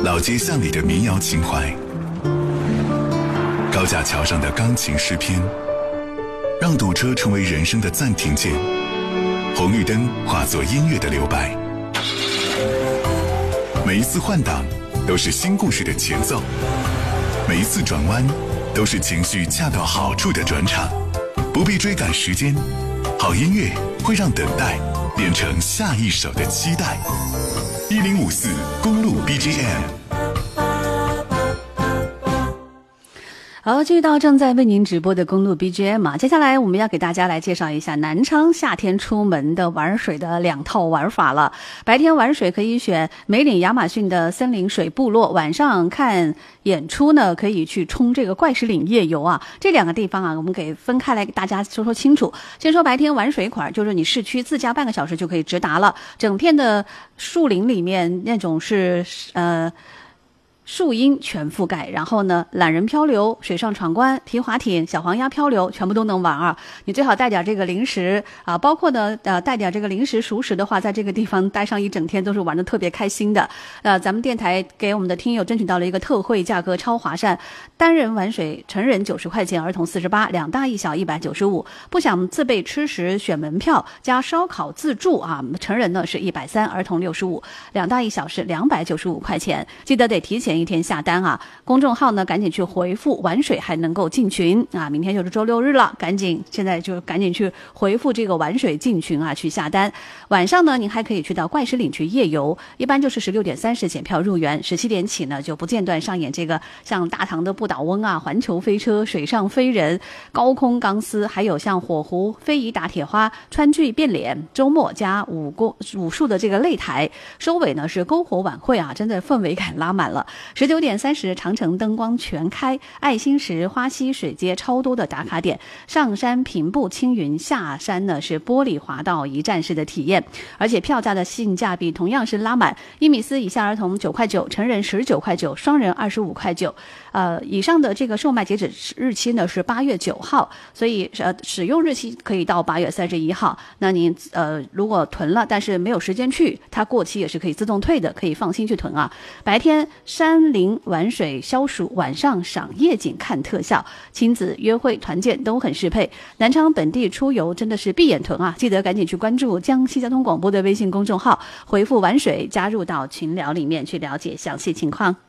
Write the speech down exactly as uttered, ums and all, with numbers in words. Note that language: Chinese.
老街巷里的民谣情怀，高架桥上的钢琴诗篇，让堵车成为人生的暂停键，红绿灯化作音乐的留白。每一次换挡都是新故事的前奏，每一次转弯都是情绪恰到好处的转场。不必追赶时间，好音乐会让等待变成下一首的期待。一零五四公路 B G M。 好，继续到正在为您直播的公路 B G M 啊，接下来我们要给大家来介绍一下南昌夏天出门的玩水的两套玩法了。白天玩水可以选梅岭亚马逊的森林水部落，晚上看演出呢可以去冲这个怪石岭夜游啊。这两个地方啊，我们给分开来给大家说说清楚。先说白天玩水款，就是你市区自驾半个小时就可以直达了，整片的树林里面那种是呃。树荫全覆盖，然后呢，懒人漂流、水上闯关、皮划艇、小黄鸭漂流，全部都能玩啊！你最好带点这个零食啊，包括呢，呃，带点这个零食熟食的话，在这个地方待上一整天都是玩得特别开心的。呃，咱们电台给我们的听友争取到了一个特惠价格，超划算，单人玩水，成人九十块钱，儿童四十八，两大一小一百九十五。不想自备吃食，选门票加烧烤自助啊，成人呢是一百三，儿童六十五，两大一小是两百九十五块钱。记得得提前一天下单啊！公众号呢，赶紧去回复玩水还能够进群啊！明天就是周六日了，赶紧现在就赶紧去回复这个玩水进群啊，去下单。晚上呢，您还可以去到怪石岭去夜游，一般就是十六点三十检票入园，十七点起呢就不间断上演这个像大唐的不倒翁啊、环球飞车、水上飞人、高空钢丝，还有像火狐、非遗打铁花、川剧变脸，周末加武功武术的这个擂台，收尾呢是篝火晚会啊，真的氛围感拉满了。十九点三十，长城灯光全开，爱心石、花溪水街超多的打卡点，上山平步青云，下山呢是玻璃滑道一站式的体验，而且票价的性价比同样是拉满，一米四以下儿童九块九，成人十九块九，双人二十五块九。呃，以上的这个售卖截止日期呢是八月九号，所以呃使用日期可以到八月三十一号。那您呃如果囤了，但是没有时间去，它过期也是可以自动退的，可以放心去囤啊。白天山林玩水消暑，晚上赏夜景看特效，亲子约会团建都很适配。南昌本地出游真的是闭眼囤啊！记得赶紧去关注江西交通广播的微信公众号，回复玩水加入到群聊里面去了解详细情况。